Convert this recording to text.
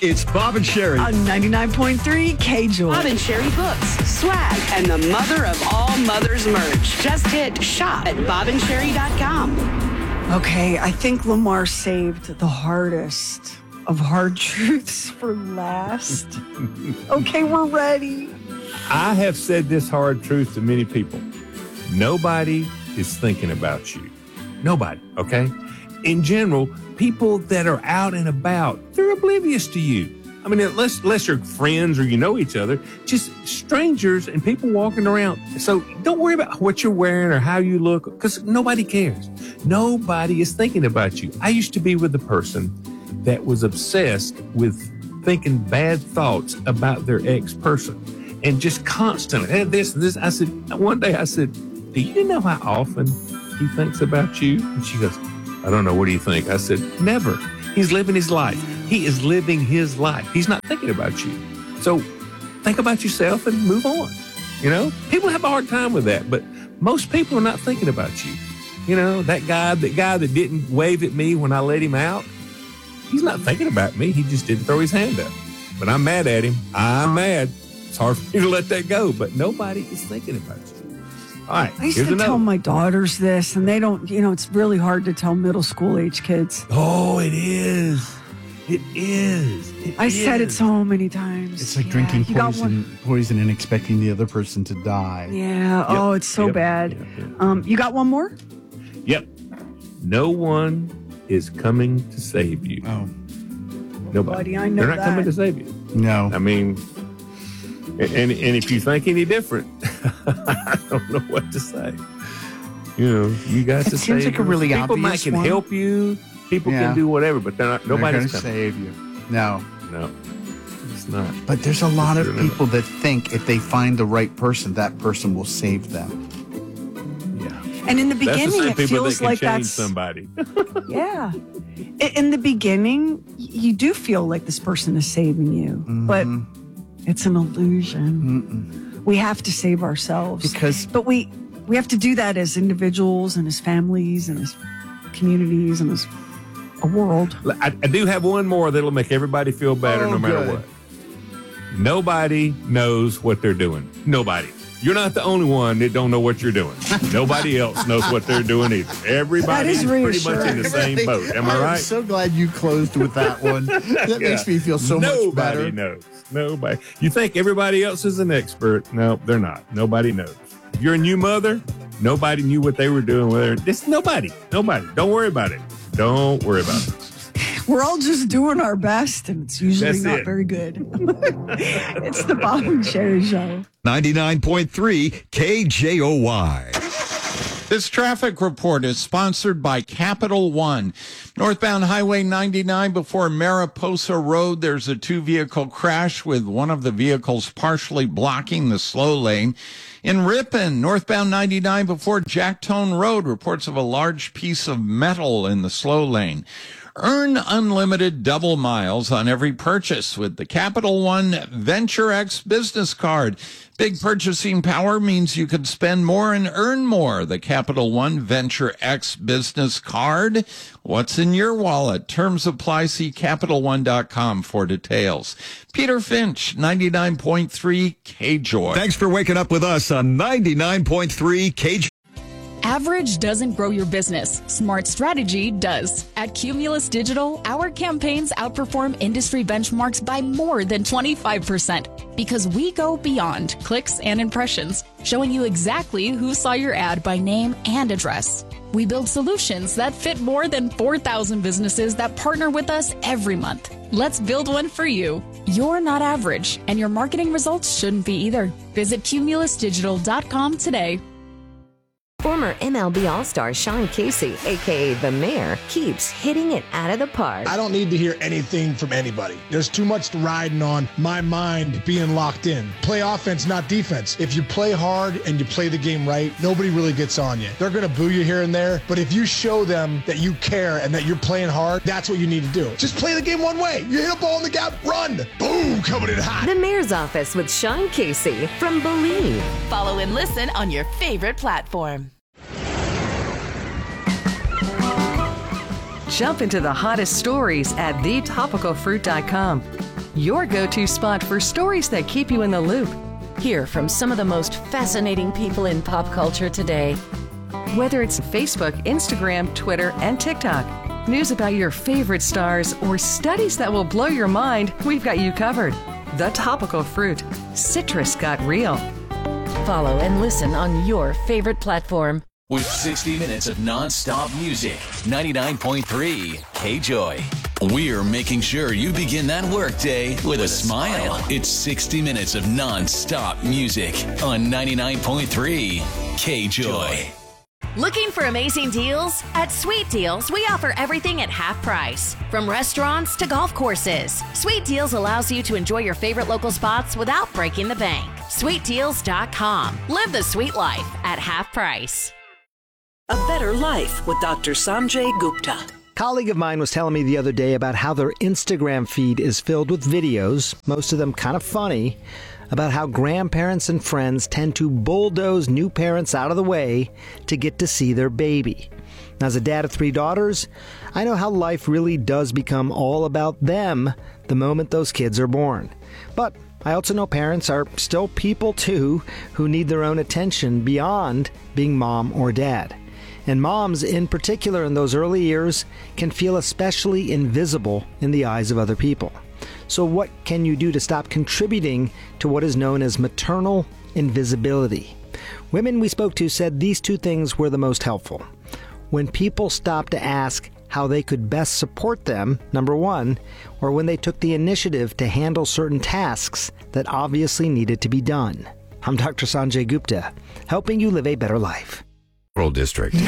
It's Bob and Sherry. On 99.3 K-Joy. Bob and Sherry books, swag, and the mother of all mothers merch. Just hit shop at bobandSherry.com. Okay, I think Lamar saved the hardest of hard truths for last. Okay, we're ready. I have said this hard truth to many people. Nobody is thinking about you. Nobody, okay? In general, people that are out and about, they're oblivious to you. I mean, unless you're friends or you know each other, just strangers and people walking around. So don't worry about what you're wearing or how you look, because nobody cares. Nobody is thinking about you. I used to be with a person that was obsessed with thinking bad thoughts about their ex-person and just constantly, hey, this. One day I said, do you know how often he thinks about you? And she goes, I don't know. What do you think? I said, never. He's living his life. He is living his life. He's not thinking about you. So think about yourself and move on. You know, people have a hard time with that, but most people are not thinking about you. You know, that guy that didn't wave at me when I let him out, he's not thinking about me. He just didn't throw his hand up. But I'm mad at him. I'm mad. It's hard for me to let that go, but nobody is thinking about you. All right. I used to tell my daughters this, and they don't, it's really hard to tell middle school age kids. Oh, it is. It is. I said it so many times. It's like drinking poison and expecting the other person to die. Yeah. Yep. Oh, it's so bad. Yep. You got one more? Yep. No one is coming to save you. Oh. Nobody. I know They're not coming to save you. No. I mean, and if you think any different, I don't know what to say. You know, you got to save. It seems like a really people obvious can one. Help you. People can do whatever, but nobody's going to save you. No, it's not. But there's a lot of people that think if they find the right person, that person will save them. Yeah. And in the beginning, it feels like that's somebody. Yeah. In the beginning, you do feel like this person is saving you, but it's an illusion. We have to save ourselves but we have to do that as individuals and as families and as communities and as a world. I do have one more that'll make everybody feel better no matter what. Nobody knows what they're doing. Nobody. You're not the only one that don't know what you're doing. Nobody else knows what they're doing either. Everybody's pretty much in the same boat. Am I right? I'm so glad you closed with that one. That makes me feel so much better. Nobody knows. Nobody. You think everybody else is an expert. No, they're not. Nobody knows. If you're a new mother, nobody knew what they were doing. Nobody. Don't worry about it. Don't worry about it. We're all just doing our best, and it's usually not very good. It's the Bob and Sherry Show. 99.3 KJOY. This traffic report is sponsored by Capital One. Northbound Highway 99 before Mariposa Road, there's a two-vehicle crash with one of the vehicles partially blocking the slow lane. In Ripon, northbound 99 before Jacktone Road, reports of a large piece of metal in the slow lane. Earn unlimited double miles on every purchase with the Capital One Venture X business card. Big purchasing power means you can spend more and earn more. The Capital One Venture X business card. What's in your wallet? Terms apply. See CapitalOne.com for details. Peter Finch, 99.3 KJOY. Thanks for waking up with us on 99.3 KJOY. Average doesn't grow your business. Smart strategy does. At Cumulus Digital, our campaigns outperform industry benchmarks by more than 25% because we go beyond clicks and impressions, showing you exactly who saw your ad by name and address. We build solutions that fit more than 4,000 businesses that partner with us every month. Let's build one for you. You're not average, and your marketing results shouldn't be either. Visit cumulusdigital.com today. Former MLB All-Star Sean Casey, a.k.a. The Mayor, keeps hitting it out of the park. I don't need to hear anything from anybody. There's too much riding on my mind being locked in. Play offense, not defense. If you play hard and you play the game right, nobody really gets on you. They're going to boo you here and there, but if you show them that you care and that you're playing hard, that's what you need to do. Just play the game one way. You hit a ball in the gap, run. Boom, coming in hot. The Mayor's Office with Sean Casey from Believe. Follow and listen on your favorite platform. Jump into the hottest stories at thetopicalfruit.com. your go-to spot for stories that keep you in the loop. Hear from some of the most fascinating people in pop culture today. Whether it's Facebook, Instagram, Twitter, and TikTok, news about your favorite stars, or studies that will blow your mind, we've got you covered. The Topical Fruit. Citrus got real. Follow and listen on your favorite platform. With 60 minutes of non-stop music, 99.3 K-Joy. We're making sure you begin that workday with a smile. It's 60 minutes of non-stop music on 99.3 K-Joy. Looking for amazing deals? At Sweet Deals, we offer everything at half price. From restaurants to golf courses, Sweet Deals allows you to enjoy your favorite local spots without breaking the bank. SweetDeals.com. Live the sweet life at half price. A Better Life with Dr. Sanjay Gupta. A colleague of mine was telling me the other day about how their Instagram feed is filled with videos, most of them kind of funny, about how grandparents and friends tend to bulldoze new parents out of the way to get to see their baby. As a dad of 3 daughters, I know how life really does become all about them the moment those kids are born. But I also know parents are still people too who need their own attention beyond being mom or dad. And moms, in particular in those early years, can feel especially invisible in the eyes of other people. So what can you do to stop contributing to what is known as maternal invisibility? Women we spoke to said these 2 things were the most helpful. When people stopped to ask how they could best support them, number 1, or when they took the initiative to handle certain tasks that obviously needed to be done. I'm Dr. Sanjay Gupta, helping you live a better life. District.